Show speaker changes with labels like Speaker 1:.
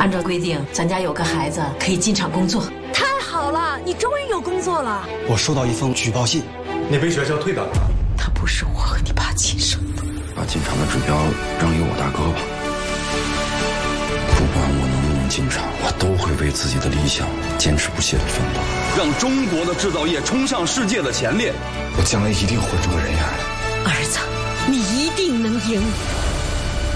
Speaker 1: 按照规定，咱家有个孩子可以进厂工作。
Speaker 2: 太好了，你终于有工作了。
Speaker 3: 我收到一封举报信，
Speaker 4: 你被学校退档了。
Speaker 1: 他不是我和你爸亲生的。
Speaker 5: 把进厂的指标让给我大哥吧。不管我能不能进厂，我都会为自己的理想坚持不懈的奋斗，
Speaker 6: 让中国的制造业冲向世界的前列。
Speaker 4: 我将来一定混出个人样来。
Speaker 2: 儿子，你一定能赢。